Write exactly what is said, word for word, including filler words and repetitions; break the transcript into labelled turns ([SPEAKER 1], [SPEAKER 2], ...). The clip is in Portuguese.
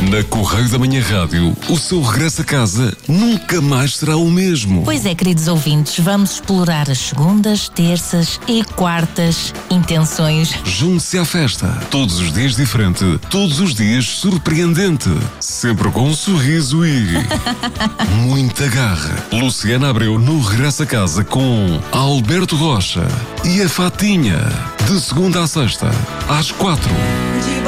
[SPEAKER 1] Na Correio da Manhã Rádio, o seu regresso a casa nunca mais será o mesmo.
[SPEAKER 2] Pois é, queridos ouvintes, vamos explorar as segundas, terças e quartas intenções.
[SPEAKER 1] Junte-se à festa. Todos os dias diferente, todos os dias surpreendente. Sempre com um sorriso e muita garra. Luciana Abreu no regresso a casa com Alberto Rocha e a Fatinha. De segunda à sexta, às quatro.